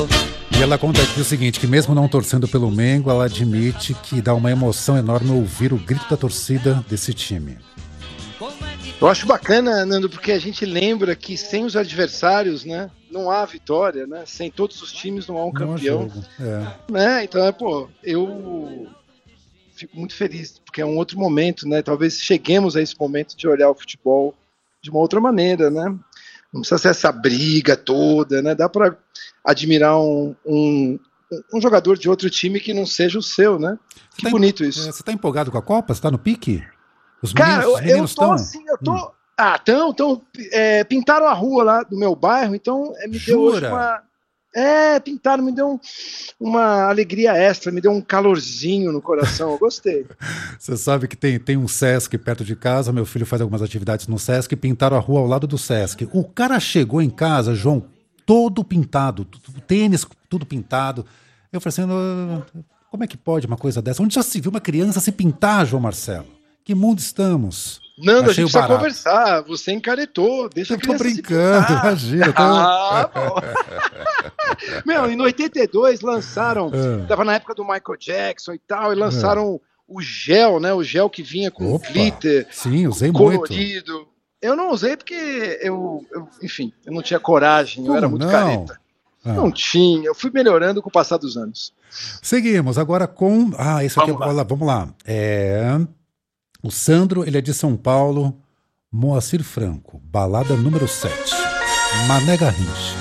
E ela conta aqui o seguinte, que mesmo não torcendo pelo Mengo, ela admite que dá uma emoção enorme ouvir o grito da torcida desse time. Eu acho bacana, Nando, porque a gente lembra que sem os adversários, né, não há vitória, né? Sem todos os times não há um campeão. Né? Então, eu fico muito feliz, porque é um outro momento, né? Talvez cheguemos a esse momento de olhar o futebol de uma outra maneira, né? Não precisa ser essa briga toda, né? Dá para admirar um jogador de outro time que não seja o seu, né? Que bonito isso. Você tá empolgado com a Copa? Você tá no pique? Os meninos eu tô assim, eu tô... pintaram a rua lá do meu bairro, então me deu hoje uma... pintaram, me deu uma alegria extra, me deu um calorzinho no coração, eu gostei. Você sabe que tem um Sesc perto de casa, meu filho faz algumas atividades no Sesc, pintaram a rua ao lado do Sesc. O cara chegou em casa, João, todo pintado, tênis tudo pintado. Eu falei assim, como é que pode uma coisa dessa? Onde já se viu uma criança se pintar, João Marcelo? Que mundo estamos? Nando, a gente precisa conversar. Você encaretou, deixa a criança se pintar. Eu tô brincando, imagina. Meu, em 82 lançaram, tava na época do Michael Jackson e tal, e lançaram o gel, né? O gel que vinha com glitter. Sim, usei colorido. muito. Eu não usei porque enfim, eu não tinha coragem, eu era muito careta. Não tinha, eu fui melhorando com o passar dos anos. Seguimos agora com... isso aqui, vamos lá. O Sandro, ele é de São Paulo. Moacir Franco, balada número 7. Mané Garrincha.